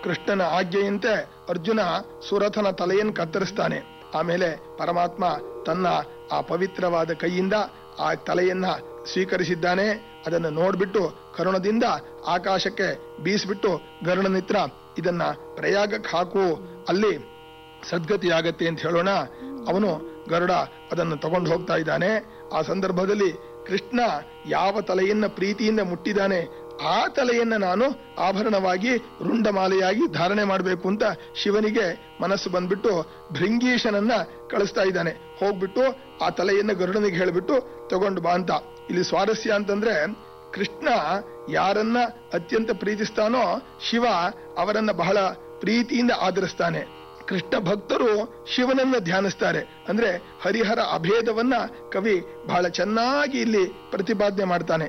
ಕೃಷ್ಣನ ಆಜ್ಞೆಯಂತೆ ಅರ್ಜುನ ಸುರಥನ ತಲೆಯನ್ನು ಕತ್ತರಿಸ್ತಾನೆ. ಆಮೇಲೆ ಪರಮಾತ್ಮ ತನ್ನ ಆ ಪವಿತ್ರವಾದ ಕೈಯಿಂದ ಆ ತಲೆಯನ್ನ ಸ್ವೀಕರಿಸಿದ್ದಾನೆ. ಅದನ್ನು ನೋಡ್ಬಿಟ್ಟು ಕರುಣದಿಂದ ಆಕಾಶಕ್ಕೆ ಬೀಸ್ಬಿಟ್ಟು ಗರುಡನಿತ್ರ ಇದನ್ನ ಪ್ರಯಾಗಕ್ಕೆ ಹಾಕು, ಅಲ್ಲಿ ಸದ್ಗತಿಯಾಗತ್ತೆ ಅಂತ ಹೇಳೋಣ. ಅವನು ಗರುಡ ಅದನ್ನು ತಗೊಂಡು ಹೋಗ್ತಾ ಇದ್ದಾನೆ. ಆ ಸಂದರ್ಭದಲ್ಲಿ ಕೃಷ್ಣ ಯಾವ ತಲೆಯನ್ನ ಪ್ರೀತಿಯಿಂದ ಮುಟ್ಟಿದ್ದಾನೆ ಆ ತಲೆಯನ್ನ ನಾನು ಆಭರಣವಾಗಿ ರುಂಡಮಾಲೆಯಾಗಿ ಧಾರಣೆ ಮಾಡಬೇಕು ಅಂತ ಶಿವನಿಗೆ ಮನಸ್ಸು ಬಂದ್ಬಿಟ್ಟು ಭೃಂಗೀಶನನ್ನ ಕಳಿಸ್ತಾ ಇದ್ದಾನೆ. ಹೋಗ್ಬಿಟ್ಟು ಆ ತಲೆಯನ್ನ ಗರುಡನಿಗೆ ಹೇಳ್ಬಿಟ್ಟು ತಗೊಂಡು ಬಾ ಅಂತ. ಇಲ್ಲಿ ಸ್ವಾರಸ್ಯ ಅಂತಂದ್ರೆ, ಕೃಷ್ಣ ಯಾರನ್ನ ಅತ್ಯಂತ ಪ್ರೀತಿಸ್ತಾನೋ ಶಿವ ಅವರನ್ನ ಬಹಳ ಪ್ರೀತಿಯಿಂದ ಆದರಿಸ್ತಾನೆ. ಕೃಷ್ಣ ಭಕ್ತರು ಶಿವನನ್ನ ಧ್ಯಾನಿಸ್ತಾರೆ. ಅಂದ್ರೆ ಹರಿಹರ ಅಭೇದವನ್ನ ಕವಿ ಬಹಳ ಚೆನ್ನಾಗಿ ಇಲ್ಲಿ ಪ್ರತಿಪಾದನೆ ಮಾಡ್ತಾನೆ.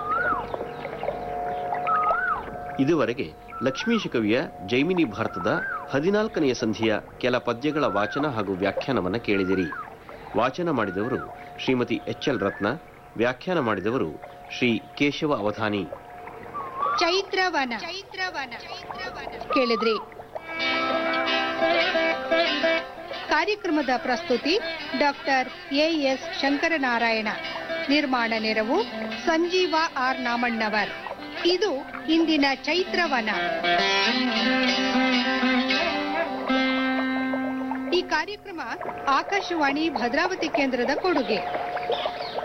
ಇದುವರೆಗೆ ಲಕ್ಷ್ಮೀಶ ಕವಿಯ ಜೈಮಿನಿ ಭಾರತದ 14ನೆಯ ಸಂಧಿಯ ಕೆಲ ಪದ್ಯಗಳ ವಾಚನ ಹಾಗೂ ವ್ಯಾಖ್ಯಾನವನ್ನು ಕೇಳಿದಿರಿ. ವಾಚನ ಮಾಡಿದವರು ಶ್ರೀಮತಿ ಎಚ್.ಎಲ್. ರತ್ನ, ವ್ಯಾಖ್ಯಾನ ಮಾಡಿದವರು ಶ್ರೀ ಕೇಶವ ಅವಧಾನಿ. ಚೈತ್ರವನ ಕೇಳಿದ್ರಿ. ಕಾರ್ಯಕ್ರಮದ ಪ್ರಸ್ತುತಿ ಡಾಕ್ಟರ್ ಎಎಸ್ ಶಂಕರನಾರಾಯಣ. ನಿರ್ಮಾಣ ನೆರವು ಸಂಜೀವ ಆರ್ ನಾಮಣ್ಣವರ್. ಇದು ಇಂದಿನ ಚೈತ್ರವನ. ಈ ಕಾರ್ಯಕ್ರಮ ಆಕಾಶವಾಣಿ ಭದ್ರಾವತಿ ಕೇಂದ್ರದ ಕೊಡುಗೆ.